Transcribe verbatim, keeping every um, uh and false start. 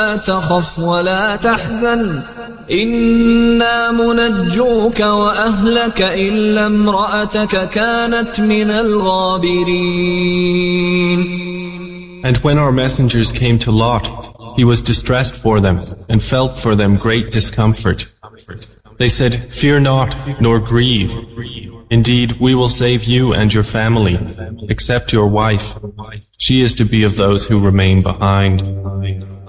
تخف ولا تحزن إنا منجوك وأهلك إلا امرأتك كانت من الغابرين. And when our messengers came to Lot, he was distressed for them and felt for them great discomfort. They said, "Fear not, nor grieve. Indeed, we will save you and your family, except your wife. She is to be of those who remain behind."